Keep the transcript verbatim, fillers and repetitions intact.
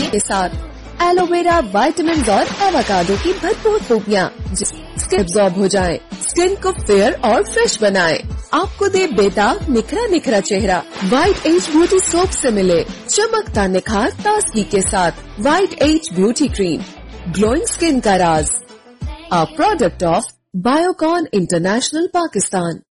के साथ aloe vera, vitamin और एवोकाडो की भरपूर खूबियाँ जिसके एब्जॉर्ब हो जाए, स्किन को फेयर और फ्रेश बनाए, आपको दे बेदाग निखरा निखरा चेहरा। व्हाइट एज ब्यूटी सोप से मिले चमकता निखार ताजगी के साथ। White as beauty cream, glowing skin का राज। A product of Biocon international Pakistan.